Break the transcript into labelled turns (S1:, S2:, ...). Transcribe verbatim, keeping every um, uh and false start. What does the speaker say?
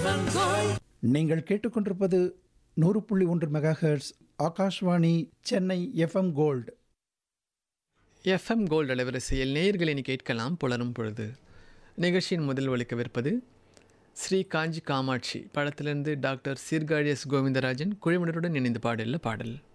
S1: நீங்கள் கேட்டுக்கொண்டிருப்பது நூறு புள்ளி ஒன்று mega hertz Akashvani Chennai FM gold.
S2: FM gold அலைவரிசையில் நேயர்களை கேட்கலாம் புலரும் பொழுது. நிகழ்ச்சியின் முதல் ஒலிக்கவிருப்பது ஸ்ரீ காஞ்சி காமாட்சி படத்திலிருந்து டாக்டர் சீர்காழி எஸ் கோவிந்தராஜன் குழுவினருடன் இணைந்து பாடல பாடல்.